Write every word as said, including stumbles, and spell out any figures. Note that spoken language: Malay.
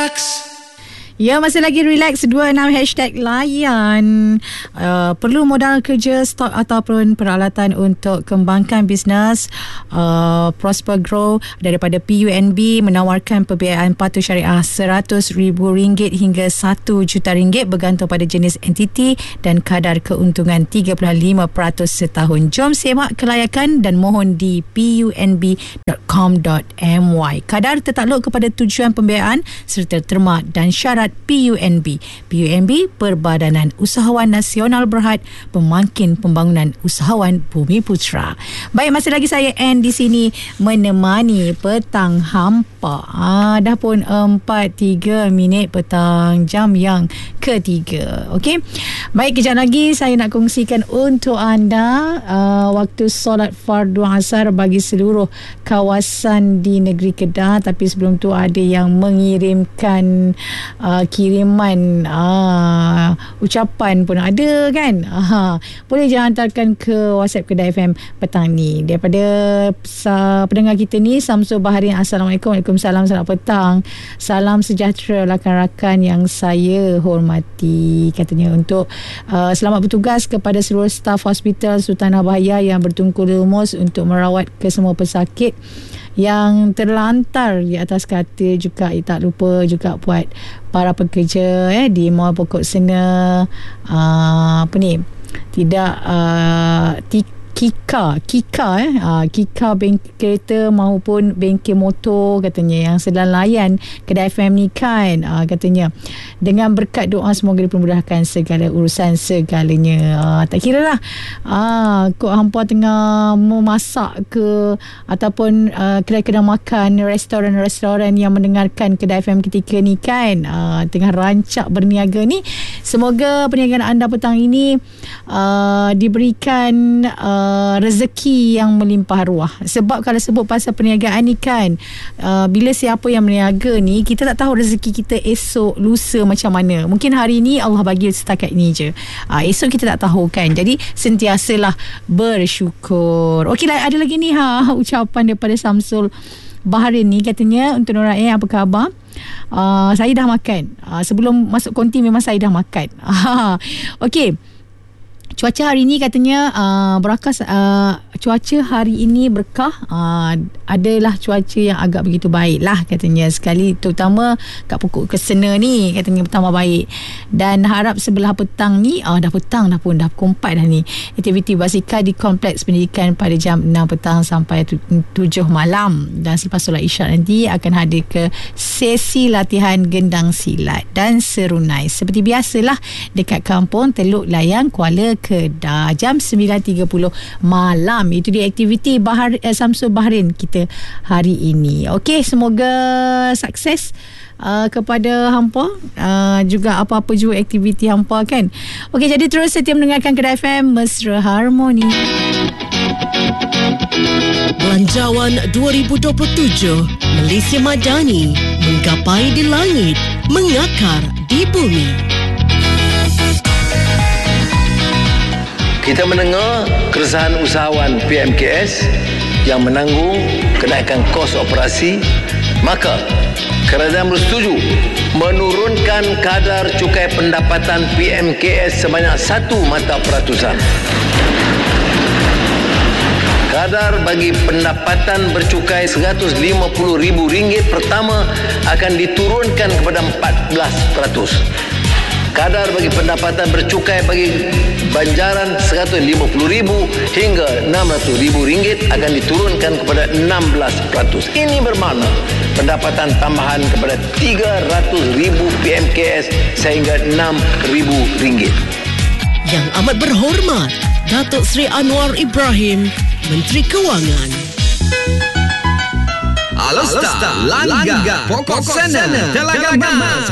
Ya, masih lagi relax dua enam hashtag layan. Uh, perlu modal kerja, stok ataupun peralatan untuk kembangkan bisnes. uh, Prosper Grow daripada P U N B menawarkan pembiayaan patuh syariah seratus ribu ringgit hingga satu juta ringgit bergantung pada jenis entiti dan kadar keuntungan tiga puluh lima peratus setahun. Jom semak kelayakan dan mohon di p u n b dot com dot m y. Kadar tertakluk kepada tujuan pembiayaan serta terma dan syarat P U N B. P U N B Perbadanan Usahawan Nasional Berhad, pemangkin pembangunan usahawan Bumi Putra. Baik, masih lagi saya Ann di sini menemani petang hampa. Ah, dah pun empat tiga minit petang, jam yang ketiga. Okey. Baik, kejap lagi saya nak kongsikan untuk anda uh, waktu solat fardu asar bagi seluruh kawasan di negeri Kedah. Tapi sebelum tu ada yang mengirimkan uh, kiriman uh, ucapan pun ada kan. Aha. Boleh je hantarkan ke WhatsApp Kedah F M petang ni daripada uh, pendengar kita ni, Samsul Baharin. Assalamualaikum. Waalaikumsalam, selamat petang. Salam sejahtera rakan-rakan yang saya hormati. Katanya untuk uh, selamat bertugas kepada seluruh staf Hospital Sultanah Bahaya yang bertungku lumus untuk merawat ke semua pesakit yang terlantar di atas katil. Juga tak lupa juga buat para pekerja eh, di Mall Pokok Sena, uh, apa ni, tidak uh, tik Kika Kika eh uh, Kika bengkel kereta maupun bengkel motor, katanya yang sedang layan Kedah F M ni kan. uh, katanya dengan berkat doa semoga dipermudahkan segala urusan segalanya. uh, tak kira lah uh, kok hampa tengah memasak ke ataupun uh, kedai-kedai makan, restoran-restoran yang mendengarkan Kedah F M ketika ni kan, uh, tengah rancak berniaga ni, semoga perniagaan anda petang ini uh, diberikan uh, Uh, rezeki yang melimpah ruah. Sebab kalau sebut pasal perniagaan ni kan, uh, bila siapa yang berniaga ni, kita tak tahu rezeki kita esok lusa macam mana. Mungkin hari ni Allah bagi setakat ni je, uh, esok kita tak tahu kan. Jadi sentiasalah bersyukur. Okey lah, ada lagi ni ha ucapan daripada Samsul Baharin ni. Katanya untuk Nur Ain, apa khabar? Uh, saya dah makan. Uh, sebelum masuk konti memang saya dah makan. Okey. Cuaca hari ini katanya uh, berkah. Uh, cuaca hari ini berkah. Uh, adalah cuaca yang agak begitu baik lah katanya. Sekali terutama kat Pokok Kesena ni katanya bertambah baik. Dan harap sebelah petang ni, uh, dah petang dah pun, dah pukul empat dah ni, aktiviti basikal di Kompleks Pendidikan pada jam enam petang sampai tujuh malam. Dan selepas solat isyak nanti akan hadir ke sesi latihan gendang silat dan serunai. Seperti biasalah dekat kampung Teluk Layang, Kuala Kedah, jam sembilan tiga puluh malam. Itu dia aktiviti Bahar, eh, Samsul Baharin kita hari ini. Okey, semoga sukses uh, kepada hampa, uh, juga apa-apa juga aktiviti hampa kan. Okey, jadi terus setia mendengarkan Kedah F M, Mesra Harmoni. Belanjawan dua ribu dua puluh tujuh, Malaysia Madani menggapai di langit, mengakar di bumi. Kita mendengar keresahan usahawan P M K S yang menanggung kenaikan kos operasi, maka kerajaan bersetuju menurunkan kadar cukai pendapatan P M K S sebanyak satu mata peratusan. Kadar bagi pendapatan bercukai seratus lima puluh ribu ringgit pertama akan diturunkan kepada empat belas peratus. Kadar bagi pendapatan bercukai bagi banjaran seratus lima puluh ribu hingga enam ratus ribu ringgit akan diturunkan kepada enam belas peratus. Ini bermakna pendapatan tambahan kepada tiga ratus ribu P M K S sehingga enam ribu ringgit. Yang amat berhormat Datuk Seri Anwar Ibrahim, Menteri Kewangan. Alustar, Langgar, Pokok Sena, Telaga Gamas,